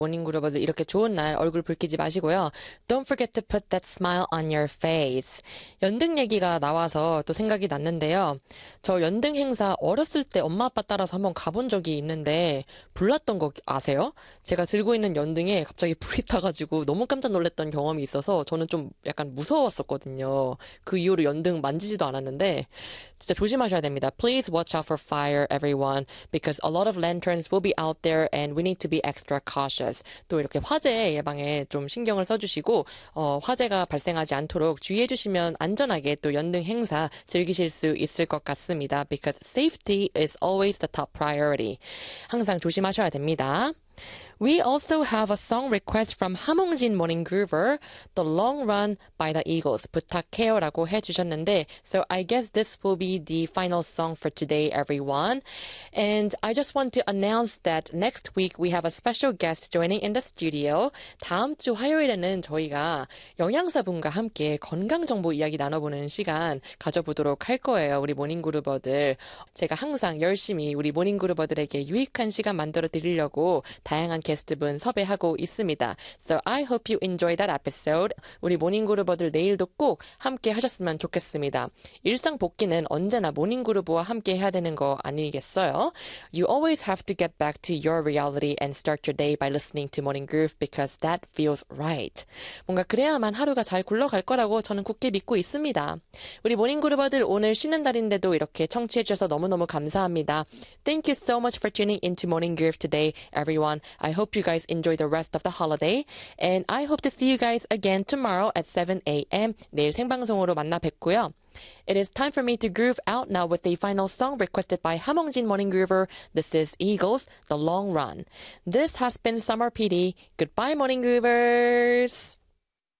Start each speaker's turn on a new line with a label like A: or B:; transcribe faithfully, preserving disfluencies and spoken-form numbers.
A: 모닝그룹어들 이렇게 좋은 날 얼굴 붉히지 마시고요. Don't forget to put that smile on your face. 연등 얘기가 나와서 또 생각이 났는데요. 저 연등 행사 어렸을 때 엄마 아빠 따라서 한번 가본 적이 있는데 불났던 거 아세요? 제가 들고 있는 연등에 갑자기 불이 타가지고 너무 깜짝 놀랐던 경험이 있어서 저는 좀 약간 무서웠었거든요. 그 이후로 연등 만지지도 않았는데 진짜 조심하셔야 됩니다. Please watch out for fire, everyone, because a lot of lanterns will be out there and we need to be extra cautious. 또 이렇게 화재 예방에 좀 신경을 써주시고 어, 화재가 발생하지 않도록 주의해 주시면 안전하게 또 연등 행사 즐기실 수 있을 것 같습니다. Because safety is always the top priority. 항상 조심하셔야 됩니다. We also have a song request from 함홍진 Morning Groover, The Long Run by the Eagles. 부탁해요라고 해주셨는데, so I guess this will be the final song for today, everyone. And I just want to announce that next week we have a special guest joining in the studio. 다음 주 화요일에는 저희가 영양사분과 함께 건강정보 이야기 나눠보는 시간 가져보도록 할 거예요. 우리 모닝그루버들. 제가 항상 열심히 우리 모닝그루버들에게 유익한 시간 만들어 드리려고 다양한 게스트분 섭외하고 있습니다. So I hope you enjoy that episode. 우리 모닝그루버들 내일도 꼭 함께 하셨으면 좋겠습니다. 일상 복귀는 언제나 모닝그루버와 함께 해야 되는 거 아니겠어요? You always have to get back to your reality and start your day by listening to Morning Groove because that feels right. 뭔가 그래야만 하루가 잘 굴러갈 거라고 저는 굳게 믿고 있습니다. 우리 모닝그루버들 오늘 쉬는 날인데도 이렇게 청취해 주셔서 너무너무 감사합니다. Thank you so much for tuning into Morning Groove today, everyone. I hope you guys enjoy the rest of the holiday. And I hope to see you guys again tomorrow at seven a.m. 내일 생방송으로 만나 뵙고요. It is time for me to groove out now with a final song requested by 함홍진 Morning Groover. This is Eagles, The Long Run. This has been Summer P D. Goodbye, Morning Groovers!